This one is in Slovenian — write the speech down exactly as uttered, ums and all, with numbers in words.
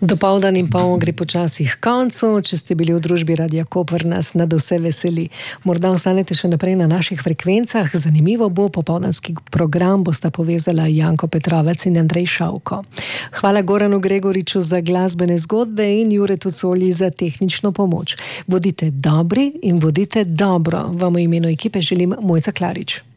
Dopoldan in pol gre počasi k koncu. Če ste bili v družbi Radia Koper, nas nadvse veseli. Morda ostanete še naprej na naših frekvencah. Zanimivo bo, popoldanski program bosta povezala Janko Petrovec in Andrej Šavko. Hvala Goranu Gregoriču za glasbene zgodbe in Juretu Coli za tehnično pomoč. Bodite dobri in bodite dobro. Vam v imenu ekipe želim Mojca Klarič.